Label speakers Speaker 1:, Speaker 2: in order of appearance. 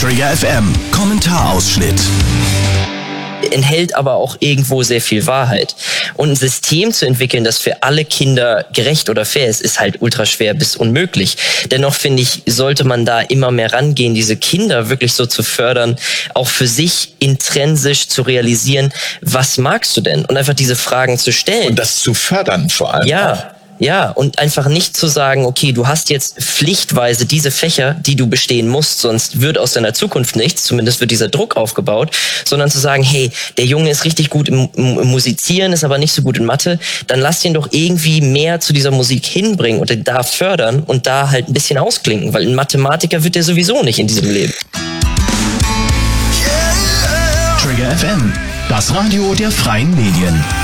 Speaker 1: Trigger FM Kommentarausschnitt.
Speaker 2: Enthält aber auch irgendwo sehr viel Wahrheit. Und ein System zu entwickeln, das für alle Kinder gerecht oder fair ist halt ultra schwer bis unmöglich. Dennoch finde ich, sollte man da immer mehr rangehen, diese Kinder wirklich so zu fördern, auch für sich intrinsisch zu realisieren, was magst du denn? Und einfach diese Fragen zu stellen.
Speaker 3: Und das zu fördern vor allem.
Speaker 2: Ja, und einfach nicht zu sagen, okay, du hast jetzt pflichtweise diese Fächer, die du bestehen musst, sonst wird aus deiner Zukunft nichts, zumindest wird dieser Druck aufgebaut, sondern zu sagen, hey, der Junge ist richtig gut im Musizieren, ist aber nicht so gut in Mathe, dann lass ihn doch irgendwie mehr zu dieser Musik hinbringen und den da fördern und da halt ein bisschen ausklinken, weil ein Mathematiker wird der sowieso nicht in diesem Leben.
Speaker 1: Trigger FM, das Radio der freien Medien.